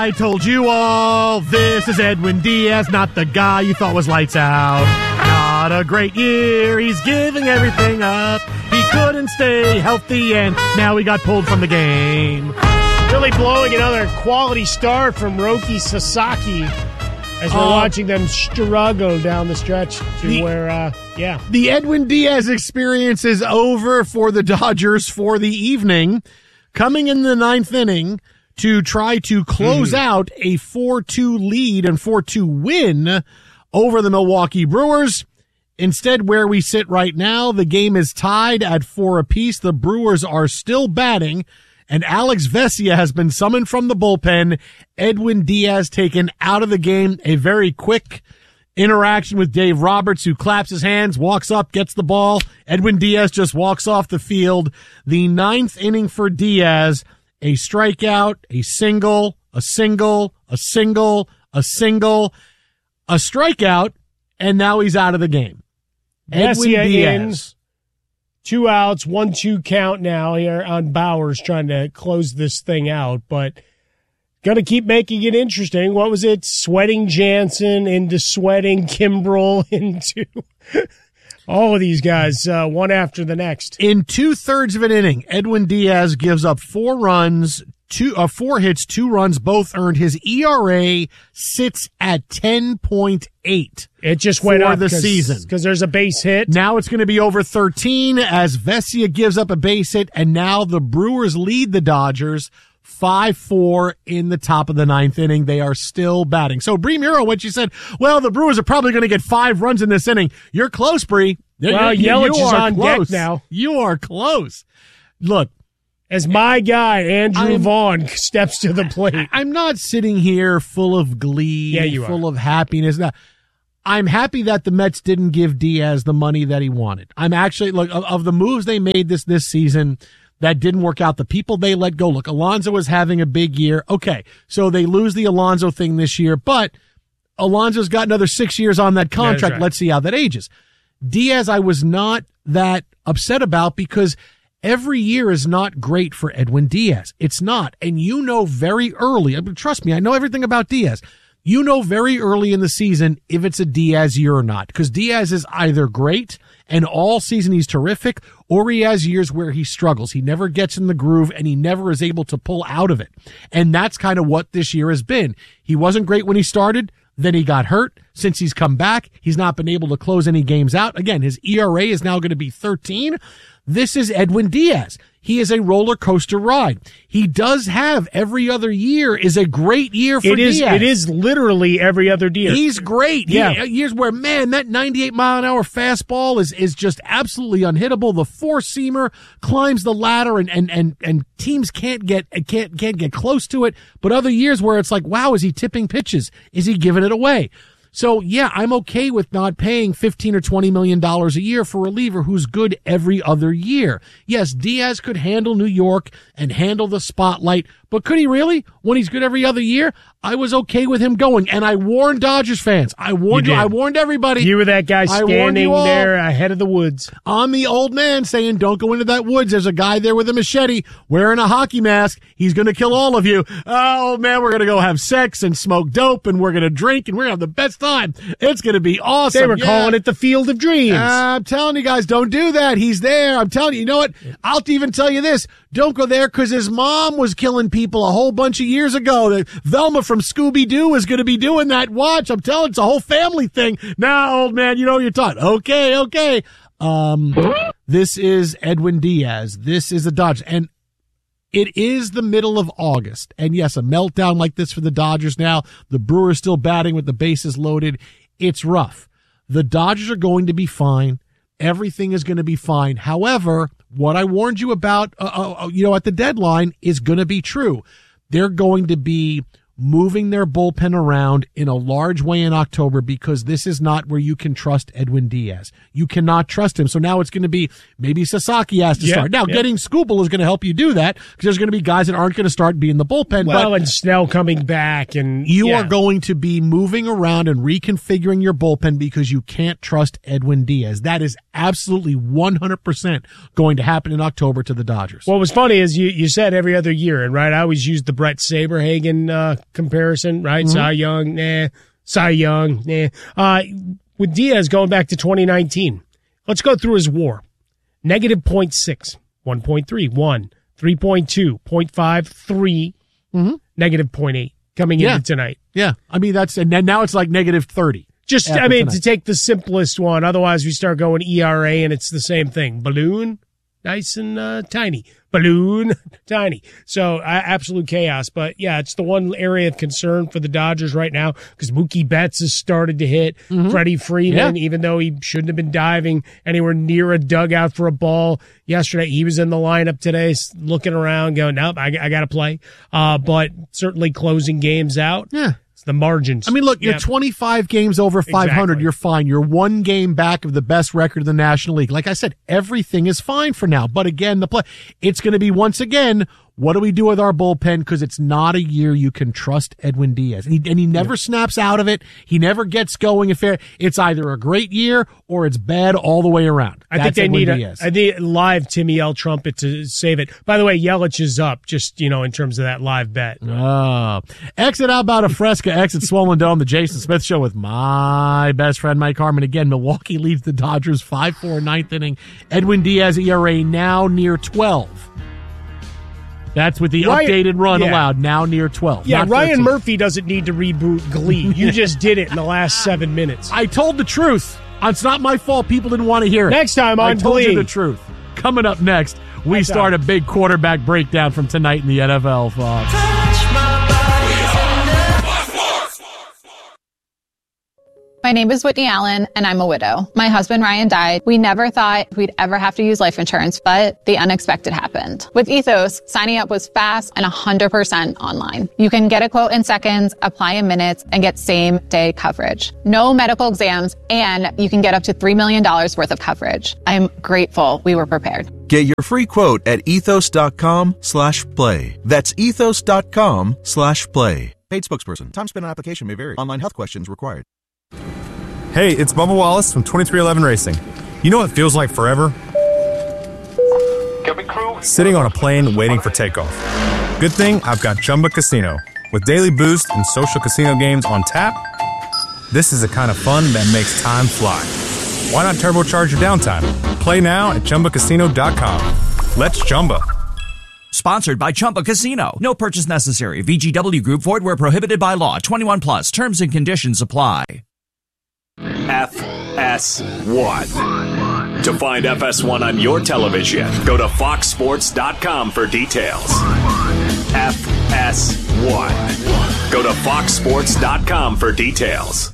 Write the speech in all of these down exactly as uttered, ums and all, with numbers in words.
I told you all, this is Edwin Diaz, not the guy you thought was lights out. Not a great year, he's giving everything up. He couldn't stay healthy, and now he got pulled from the game. Really blowing another quality start from Roki Sasaki as we're uh, watching them struggle down the stretch to the, where, uh, yeah. The Edwin Diaz experience is over for the Dodgers for the evening. Coming in the ninth inning to try to close mm. out a four two lead and four two win over the Milwaukee Brewers. Instead, where we sit right now, the game is tied at four apiece. The Brewers are still batting, and Alex Vesia has been summoned from the bullpen. Edwin Diaz taken out of the game. A very quick interaction with Dave Roberts, who claps his hands, walks up, gets the ball. Edwin Diaz just walks off the field. The ninth inning for Diaz, a strikeout, a single, a single, a single, a single, a strikeout, and now he's out of the game. Edwin Diaz. In, two outs, one two count now here on Bowers trying to close this thing out, but going to keep making it interesting. What was it? Sweating Jansen into sweating Kimbrel into all of these guys, uh, one after the next. In two-thirds of an inning, Edwin Diaz gives up four runs, two, uh, four hits, two runs, both earned. His E R A sits at ten point eight. It just went for up the season because there's a base hit. Now it's going to be over thirteen as Vesia gives up a base hit, and now the Brewers lead the Dodgers five four in the top of the ninth inning. They are still batting. So, Bree Muro, when she said, well, the Brewers are probably going to get five runs in this inning, you're close, Bree. Well, you, Yelich you is on close. deck now. You are close. Look. As my guy, Andrew I'm, Vaughn, steps to the plate. I'm not sitting here full of glee, yeah, you full are. of happiness. No. I'm happy that the Mets didn't give Diaz the money that he wanted. I'm actually, look, of, of the moves they made this, this season that didn't work out, the people they let go. Look, Alonso was having a big year. Okay, so they lose the Alonso thing this year, but Alonso's got another six years on that contract. Right. Let's see how that ages. Diaz, I was not that upset about because every year is not great for Edwin Diaz. It's not. And you know very early, trust me, I know everything about Diaz. You know very early in the season if it's a Diaz year or not, because Diaz is either great and all season he's terrific, or he has years where he struggles. He never gets in the groove and he never is able to pull out of it. And that's kind of what this year has been. He wasn't great when he started. Then he got hurt. Since he's come back, he's not been able to close any games out. Again, his E R A is now going to be thirteen. This is Edwin Diaz. He is a roller coaster ride. He does have every other year is a great year for it is, Diaz. It is literally every other year. He's great. Yeah. He, years where, man, that ninety-eight mile an hour fastball is, is just absolutely unhittable. The four-seamer climbs the ladder and, and, and, and teams can't get, can't, can't get close to it. But other years where it's like, wow, is he tipping pitches? Is he giving it away? So, yeah, I'm okay with not paying fifteen or twenty million dollars a year for a reliever who's good every other year. Yes, Diaz could handle New York and handle the spotlight, but could he really? When he's good every other year, I was okay with him going. And I warned Dodgers fans. I warned you. you I warned everybody. You were that guy standing there ahead of the woods. I'm the old man saying, don't go into that woods. There's a guy there with a machete wearing a hockey mask. He's going to kill all of you. Oh, man, we're going to go have sex and smoke dope, and we're going to drink, and we're going to have the best time. It's going to be awesome. They were yeah. calling it the Field of Dreams. Uh, I'm telling you guys, don't do that. He's there. I'm telling you. You know what? I'll even tell you this. Don't go there because his mom was killing people a whole bunch of years ago. Velma from Scooby-Doo is going to be doing that. Watch. I'm telling you, it's a whole family thing. Now, old man, you know what you're talking. Okay, okay. Um, this is Edwin Diaz. This is the Dodgers. And it is the middle of August. And yes, a meltdown like this for the Dodgers now. The Brewers still batting with the bases loaded. It's rough. The Dodgers are going to be fine. Everything is going to be fine. However, what I warned you about, uh, uh, you know, at the deadline is going to be true. They're going to be moving their bullpen around in a large way in October because this is not where you can trust Edwin Diaz. You cannot trust him. So now it's going to be maybe Sasaki has to yeah, start. Now, yeah. getting Skubal is going to help you do that because there's going to be guys that aren't going to start being the bullpen. Well, but and Snell coming back. and You yeah. are going to be moving around and reconfiguring your bullpen because you can't trust Edwin Diaz. That is absolutely one hundred percent going to happen in October to the Dodgers. What was funny is you, you said every other year, and right, I always used the Brett Saberhagen uh, comparison, right? Mm-hmm. Cy Young, nah. Cy Young, nah. Uh, with Diaz going back to twenty nineteen, let's go through his WAR. Negative zero point six, one point three, one, three point two, zero point five, three, mm-hmm. negative zero point eight coming yeah. into tonight. Yeah. I mean, that's, and now it's like negative thirty. Just, I mean, tonight. To take the simplest one. Otherwise, we start going E R A and it's the same thing. Balloon, nice and uh, tiny. Balloon, tiny. So uh, absolute chaos. But yeah, it's the one area of concern for the Dodgers right now because Mookie Betts has started to hit. Mm-hmm. Freddie Freeman, yeah. even though he shouldn't have been diving anywhere near a dugout for a ball yesterday, he was in the lineup today looking around going, nope, I, I got to play. Uh, but certainly closing games out. Yeah. The margins. I mean, look, you're yep. twenty-five games over five hundred. Exactly. You're fine. You're one game back of the best record in the National League. Like I said, everything is fine for now. But again, the play, it's going to be once again, what do we do with our bullpen? Because it's not a year you can trust Edwin Diaz. And he, and he never yeah. snaps out of it. He never gets going. If it's either a great year or it's bad all the way around. I That's think they Edwin need a, Diaz. I think live Timmy L trumpet to save it. By the way, Yelich is up just, you know, in terms of that live bet. Oh. Exit out about a Fresca, exit Swollen Dome, the Jason Smith Show with my best friend Mike Harmon. Again, Milwaukee leads the Dodgers five four ninth inning. Edwin Diaz E R A now near twelve. That's with the Ryan, updated run yeah. allowed, now near twelve. Yeah, Ryan Murphy doesn't need to reboot Glee. You just did it in the last seven minutes. I told the truth. It's not my fault. People didn't want to hear it. Next time on I told Glee. you the truth. Coming up next, we next start time. a big quarterback breakdown from tonight in the N F L. Folks. My name is Whitney Allen, and I'm a widow. My husband, Ryan, died. We never thought we'd ever have to use life insurance, but the unexpected happened. With Ethos, signing up was fast and one hundred percent online. You can get a quote in seconds, apply in minutes, and get same-day coverage. No medical exams, and you can get up to three million dollars worth of coverage. I'm grateful we were prepared. Get your free quote at ethos.com slash play. That's ethos.com slash play. Paid spokesperson. Time spent on application may vary. Online health questions required. Hey, it's Bubba Wallace from twenty-three eleven Racing. You know what feels like forever? Sitting on a plane waiting for takeoff. Good thing I've got Chumba Casino. With daily boost and social casino games on tap, this is the kind of fun that makes time fly. Why not turbocharge your downtime? Play now at Chumba Casino dot com. Let's Chumba. Sponsored by Chumba Casino. No purchase necessary. V G W Group. Void where prohibited by law. twenty-one plus. Terms and conditions apply. F S one. To find F S one on your television, go to fox sports dot com for details. F S one. Go to fox sports dot com for details.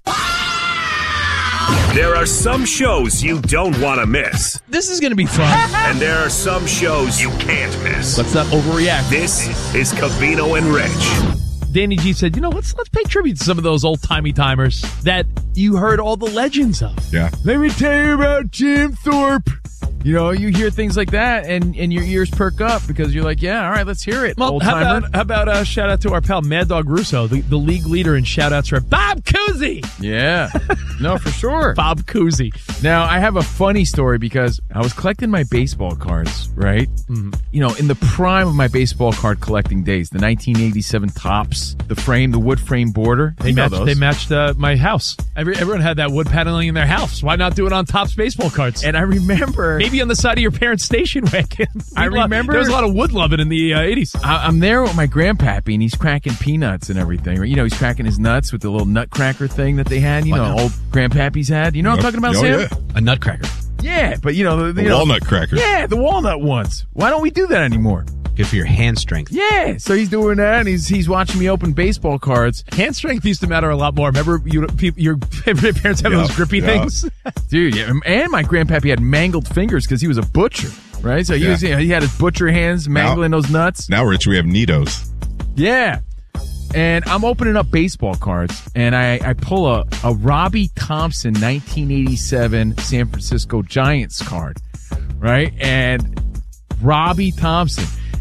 There are some shows you don't want to miss. This is going to be fun. And there are some shows you can't miss. Let's not overreact. This is Covino and Rich. Danny G said, you know, let's let's pay tribute to some of those old-timey timers that you heard all the legends of. Yeah. Let me tell you about Jim Thorpe. You know, you hear things like that, and, and your ears perk up because you're like, yeah, all right, let's hear it, well, old-timer. How about, how about uh, shout out to our pal Mad Dog Russo, the, the league leader, and shout outs for Bob Cousy. Yeah. No, for sure. Bob Cousy. Now, I have a funny story because I was collecting my baseball cards, right? Mm-hmm. You know, in the prime of my baseball card collecting days, the nineteen eighty-seven Topps, the frame, the wood frame border. They you know matched, those. They matched uh, my house. Every, everyone had that wood paneling in their house. Why not do it on Topps baseball cards? And I remember... Maybe on the side of your parents' station wagon. I remember... There was a lot of wood loving in the uh, eighties. I, I'm there with my grandpappy, and he's cracking peanuts and everything. You know, he's cracking his nuts with the little nutcracker thing that they had. You know, old grandpappies had. You know what I'm talking about, oh, Sam? Yeah. A nutcracker. Yeah, but you know... The, the you walnut know, cracker. Yeah, the walnut ones. Why don't we do that anymore? Good for your hand strength. Yeah, so he's doing that, and he's he's watching me open baseball cards. Hand strength used to matter a lot more. Remember, you, people, your parents having yeah, those grippy yeah. things, dude. Yeah, and my grandpappy had mangled fingers because he was a butcher, right? So he yeah. was, you know, he had his butcher hands mangling now, those nuts. Now, Rich, we have Nitos. Yeah, and I'm opening up baseball cards, and I, I pull a a Robbie Thompson nineteen eighty-seven San Francisco Giants card, right? And Robbie Thompson.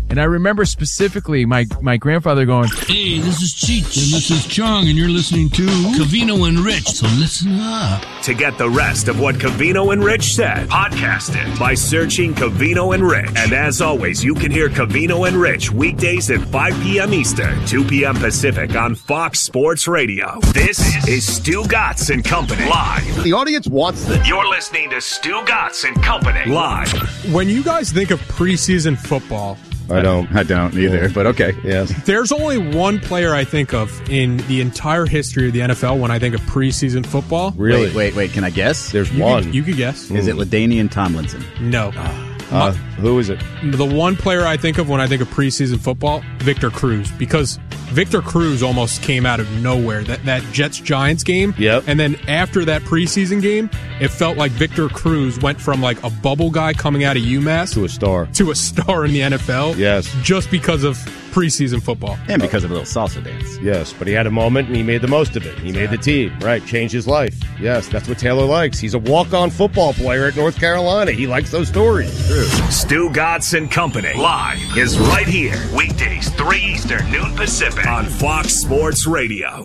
And I remember specifically my, my grandfather going, "Hey, this is Cheech, and this is Chong, and you're listening to Covino and Rich, so listen up." To get the rest of what Covino and Rich said, podcast it by searching Covino and Rich. And as always, you can hear Covino and Rich weekdays at five p.m. Eastern, two p.m. Pacific on Fox Sports Radio. This is Stu Gatz and Company live. The audience wants this. You're listening to Stu Gatz and Company live. When you guys think of preseason football, I don't. I don't either, yeah. But okay. Yes. There's only one player I think of in the entire history of the N F L when I think of preseason football. Really? Wait, wait, wait. Can I guess? There's you one. Could, you could guess. Is it LaDainian Tomlinson? No. Uh, who is it? The one player I think of when I think of preseason football, Victor Cruz, because Victor Cruz almost came out of nowhere. That that Jets-Giants game. Yep. And then after that preseason game, it felt like Victor Cruz went from like a bubble guy coming out of UMass to a star. To a star in the N F L. Yes. Just because of preseason football. And because of a little salsa dance. Yes, but he had a moment and he made the most of it. He made the team, right? Changed his life. Yes, that's what Taylor likes. He's a walk-on football player at North Carolina. He likes those stories. True. Stu Gatz and Company live is right here. Weekdays, three Eastern, noon Pacific on Fox Sports Radio.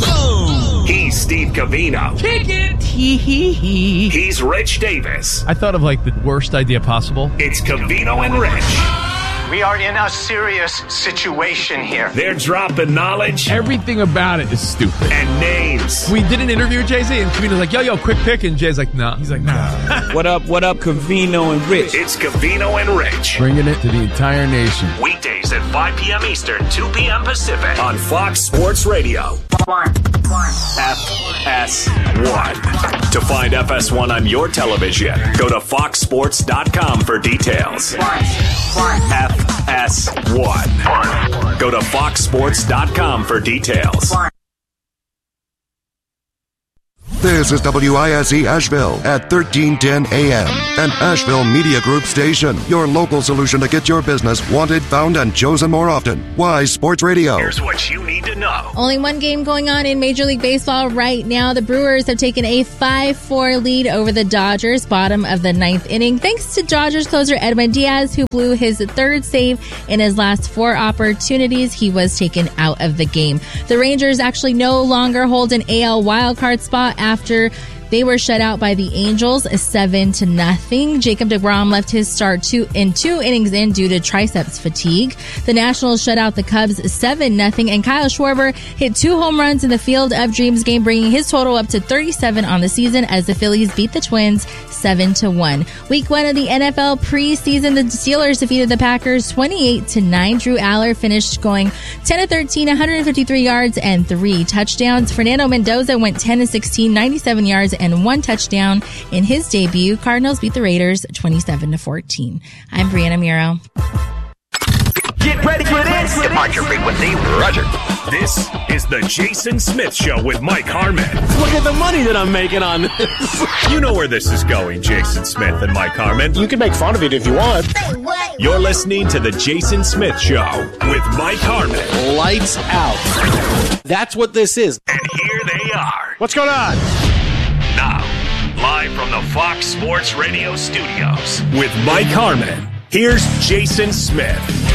Oh. He's Steve Covino. Kick it. Hee hee hee. He's Rich Davis. I thought of like the worst idea possible. It's Covino and Rich. We are in a serious situation here. They're dropping knowledge. Everything about it is stupid. And names. We did an interview with Jay-Z, and Covino's like, yo, yo, quick pick. And Jay's like, nah. He's like, nah. What up, what up, Covino and Rich? It's Covino and Rich. Bringing it to the entire nation. Weekdays at five p.m. Eastern, two p.m. Pacific on Fox Sports Radio. One. One. F S one. To find F S one on your television, go to fox sports dot com for details. One. One. F S one. Go to fox sports dot com for details. One. This is W I S E Asheville at thirteen ten A M, an Asheville Media Group station. Your local solution to get your business wanted, found, and chosen more often. Wise Sports Radio. Here's what you need to know. Only one game going on in Major League Baseball right now. The Brewers have taken a five four lead over the Dodgers, bottom of the ninth inning, thanks to Dodgers closer Edwin Diaz, who blew his third save in his last four opportunities. He was taken out of the game. The Rangers actually no longer hold an A L wildcard spot after they were shut out by the Angels, seven to nothing. Jacob deGrom left his start two in two innings in due to triceps fatigue. The Nationals shut out the Cubs seven nothing, and Kyle Schwarber hit two home runs in the Field of Dreams game, bringing his total up to thirty-seven on the season as the Phillies beat the Twins seven to one. Week one of the N F L preseason, the Steelers defeated the Packers twenty-eight to nine. Drew Aller finished going ten of thirteen, one hundred fifty-three yards and three touchdowns. Fernando Mendoza went ten of sixteen, ninety-seven yards and one touchdown in his debut. Cardinals beat the Raiders twenty-seven to fourteen. I'm Brianna Muro. Get ready for this. Departure frequency, Roger. This is the Jason Smith Show with Mike Harmon. Look at the money that I'm making on this. You know where this is going, Jason Smith and Mike Harmon. You can make fun of it if you want. You're listening to the Jason Smith Show with Mike Harmon. Lights out. That's what this is. And here they are. What's going on? Now, live from the Fox Sports Radio studios with Mike Harmon, here's Jason Smith.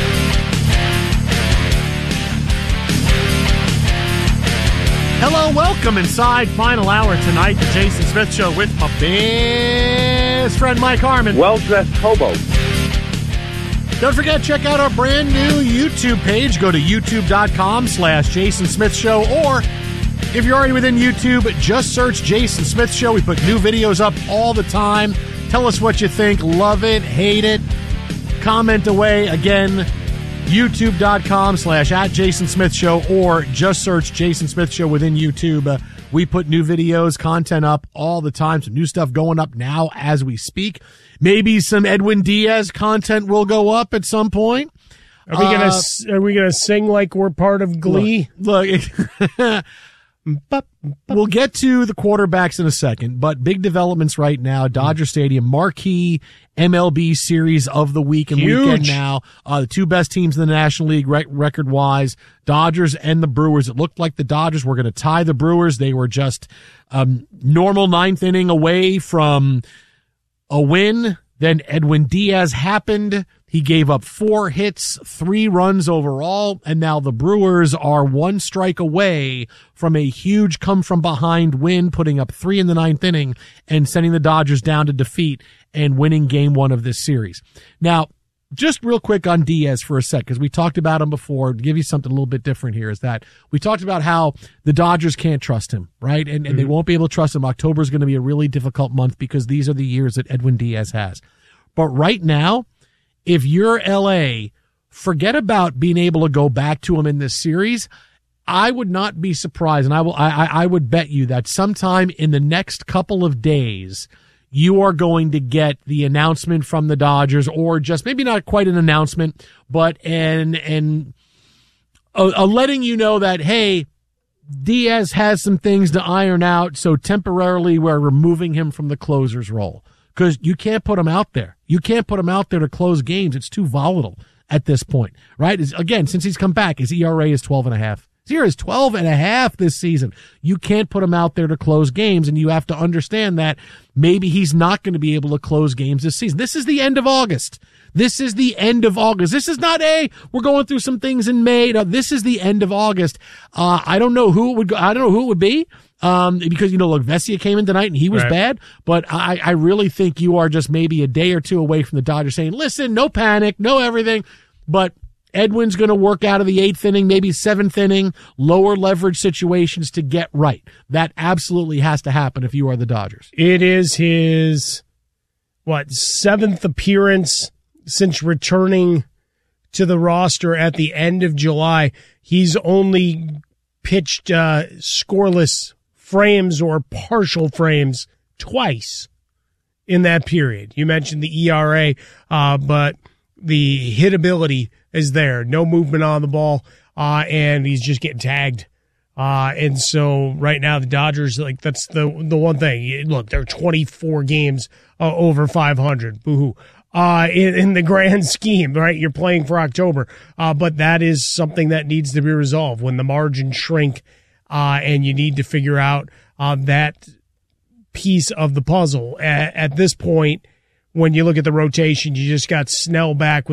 Hello, welcome inside final hour tonight, the Jason Smith Show with my best friend Mike Harmon. Well-dressed hobo. Don't forget, check out our brand new YouTube page. Go to youtube.com slash Jason Smith Show, or if you're already within YouTube, just search Jason Smith Show. We put new videos up all the time. Tell us what you think. Love it, hate it. Comment away. Again, youtube.com slash at Jason Smith Show, or just search Jason Smith Show within YouTube. Uh, we put new videos, content up all the time. Some new stuff going up now as we speak. Maybe some Edwin Diaz content will go up at some point. Are we gonna Uh, Are we gonna sing like we're part of Glee? Look, look we'll get to the quarterbacks in a second, but big developments right now. Dodger Stadium, marquee M L B series of the week and Huge. weekend now. Uh, the two best teams in the National League rec- record-wise, Dodgers and the Brewers. It looked like the Dodgers were going to tie the Brewers. They were just um, normal ninth inning away from a win. Then Edwin Diaz happened. He gave up four hits, three runs overall, and now the Brewers are one strike away from a huge come-from-behind win, putting up three in the ninth inning and sending the Dodgers down to defeat and winning game one of this series. Now, just real quick on Diaz for a sec, because we talked about him before. To give you something a little bit different here is that we talked about how the Dodgers can't trust him, right? And, and mm-hmm. they won't be able to trust him. October is going to be a really difficult month because these are the years that Edwin Diaz has. But right now, if you're L A, forget about being able to go back to him in this series. I would not be surprised, and I will. I, I would bet you that sometime in the next couple of days, you are going to get the announcement from the Dodgers, or just maybe not quite an announcement, but an and a, a letting you know that, hey, Diaz has some things to iron out, so temporarily we're removing him from the closer's role. Because you can't put him out there. You can't put him out there to close games. It's too volatile at this point, right? It's, again, since he's come back, his E R A is twelve and a half. His E R A is twelve and a half this season. You can't put him out there to close games, and you have to understand that maybe he's not going to be able to close games this season. This is the end of August. This is the end of August. This is not a, we're going through some things in May. No, this is the end of August. Uh, I don't know who it would go, I don't know who it would be. Um, because, you know, look, Vesia came in tonight and he was right. bad, but I, I really think you are just maybe a day or two away from the Dodgers saying, listen, no panic, no everything, but Edwin's going to work out of the eighth inning, maybe seventh inning, lower leverage situations to get right. That absolutely has to happen if you are the Dodgers. It is his, what, seventh appearance since returning to the roster at the end of July. He's only pitched uh, scoreless frames or partial frames twice in that period. You mentioned the E R A, uh, but the hittability is there. No movement on the ball, uh, and he's just getting tagged. Uh, and so right now the Dodgers, like, that's the the one thing. Look, they're twenty-four games uh, over five hundred. Boo-hoo. Uh, in, in the grand scheme, right? You're playing for October. Uh, but that is something that needs to be resolved when the margins shrink. Uh, and you need to figure out uh, that piece of the puzzle. At, at this point, when you look at the rotation, you just got Snell back with